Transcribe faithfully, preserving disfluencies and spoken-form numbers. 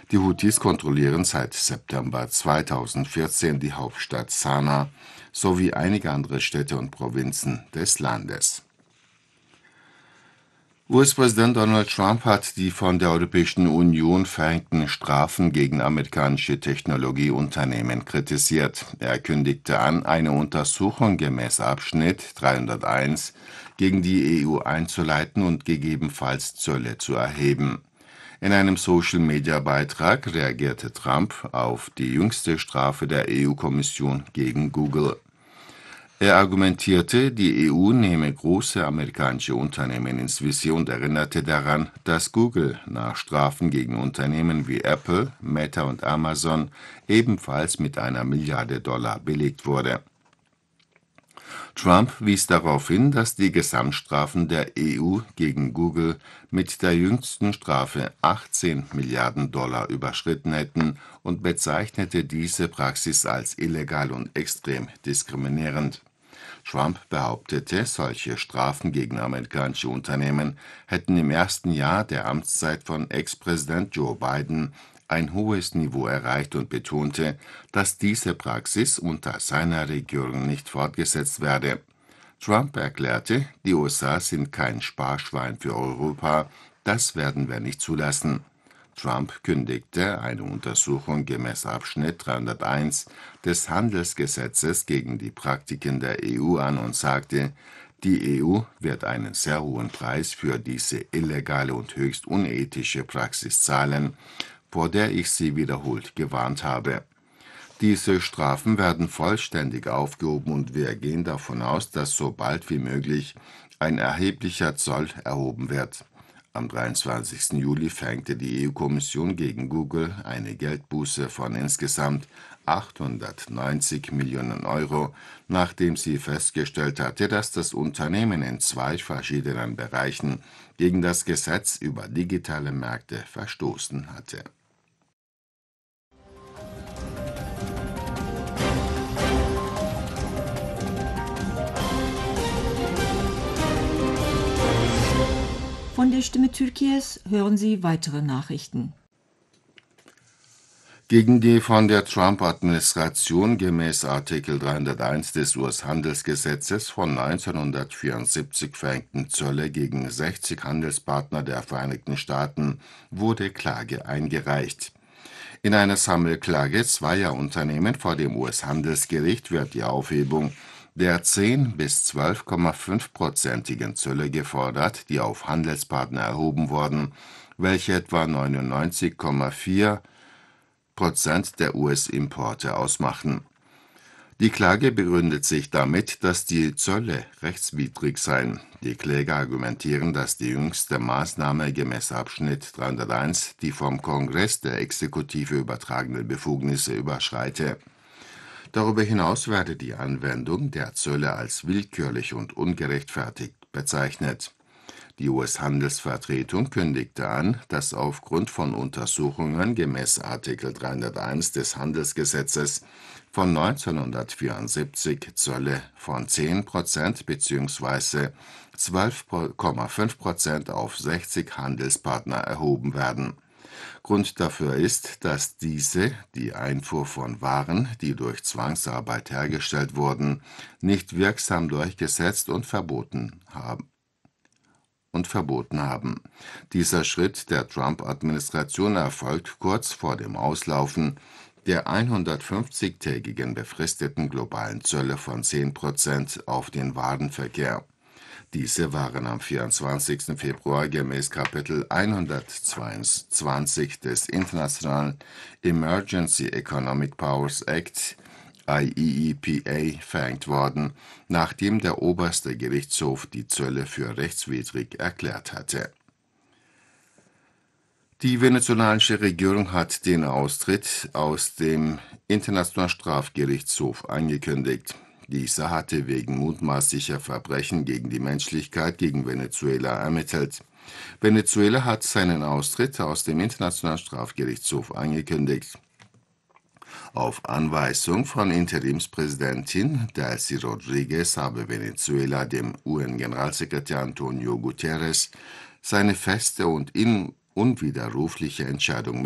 Die Houthis kontrollieren seit September zweitausendvierzehn die Hauptstadt Sanaa sowie einige andere Städte und Provinzen des Landes. U S-Präsident Donald Trump hat die von der Europäischen Union verhängten Strafen gegen amerikanische Technologieunternehmen kritisiert. Er kündigte an, eine Untersuchung gemäß Abschnitt dreihunderteins gegen die E U einzuleiten und gegebenenfalls Zölle zu erheben. In einem Social-Media-Beitrag reagierte Trump auf die jüngste Strafe der E U-Kommission gegen Google. Er argumentierte, die E U nehme große amerikanische Unternehmen ins Visier und erinnerte daran, dass Google nach Strafen gegen Unternehmen wie Apple, Meta und Amazon ebenfalls mit einer Milliarde Dollar belegt wurde. Trump wies darauf hin, dass die Gesamtstrafen der E U gegen Google mit der jüngsten Strafe achtzehn Milliarden Dollar überschritten hätten und bezeichnete diese Praxis als illegal und extrem diskriminierend. Trump behauptete, solche Strafen gegen amerikanische Unternehmen hätten im ersten Jahr der Amtszeit von Ex-Präsident Joe Biden ein hohes Niveau erreicht und betonte, dass diese Praxis unter seiner Regierung nicht fortgesetzt werde. Trump erklärte, die U S A sind kein Sparschwein für Europa, das werden wir nicht zulassen. Trump kündigte eine Untersuchung gemäß Abschnitt dreihunderteins des Handelsgesetzes gegen die Praktiken der E U an und sagte, die E U wird einen sehr hohen Preis für diese illegale und höchst unethische Praxis zahlen, vor der ich sie wiederholt gewarnt habe. Diese Strafen werden vollständig aufgehoben und wir gehen davon aus, dass so bald wie möglich ein erheblicher Zoll erhoben wird. Am dreiundzwanzigsten Juli verhängte die E U-Kommission gegen Google eine Geldbuße von insgesamt achthundertneunzig Millionen Euro, nachdem sie festgestellt hatte, dass das Unternehmen in zwei verschiedenen Bereichen gegen das Gesetz über digitale Märkte verstoßen hatte. Von der Stimme Türkiye's hören Sie weitere Nachrichten. Gegen die von der Trump-Administration gemäß Artikel dreihunderteins des U S-Handelsgesetzes von neunzehnhundertvierundsiebzig verhängten Zölle gegen sechzig Handelspartner der Vereinigten Staaten wurde Klage eingereicht. In einer Sammelklage zweier Unternehmen vor dem U S-Handelsgericht wird die Aufhebung der zehn bis zwölf Komma fünf prozentigen Zölle gefordert, die auf Handelspartner erhoben wurden, welche etwa neunundneunzig Komma vier Prozent der U S-Importe ausmachen. Die Klage begründet sich damit, dass die Zölle rechtswidrig seien. Die Kläger argumentieren, dass die jüngste Maßnahme gemäß Abschnitt dreihunderteins die vom Kongress der Exekutive übertragenen Befugnisse überschreite. Darüber hinaus werde die Anwendung der Zölle als willkürlich und ungerechtfertigt bezeichnet. Die U S-Handelsvertretung kündigte an, dass aufgrund von Untersuchungen gemäß Artikel dreihunderteins des Handelsgesetzes von neunzehnhundertvierundsiebzig Zölle von zehn Prozent bzw. zwölf Komma fünf Prozent auf sechzig Handelspartner erhoben werden. Grund dafür ist, dass diese die Einfuhr von Waren, die durch Zwangsarbeit hergestellt wurden, nicht wirksam durchgesetzt und verboten haben. und verboten haben. Dieser Schritt der Trump-Administration erfolgt kurz vor dem Auslaufen der hundertfünfzigtägigen befristeten globalen Zölle von zehn Prozent auf den Warenverkehr. Diese waren am vierundzwanzigsten Februar gemäß Kapitel hundertzweiundzwanzig des Internationalen Emergency Economic Powers Act I E E P A verhängt worden, nachdem der oberste Gerichtshof die Zölle für rechtswidrig erklärt hatte. Die venezolanische Regierung hat den Austritt aus dem Internationalen Strafgerichtshof angekündigt. Dieser hatte wegen mutmaßlicher Verbrechen gegen die Menschlichkeit gegen Venezuela ermittelt. Venezuela hat seinen Austritt aus dem Internationalen Strafgerichtshof angekündigt. Auf Anweisung von Interimspräsidentin Delcy Rodriguez habe Venezuela dem U N-Generalsekretär Antonio Guterres seine feste und unwiderrufliche Entscheidung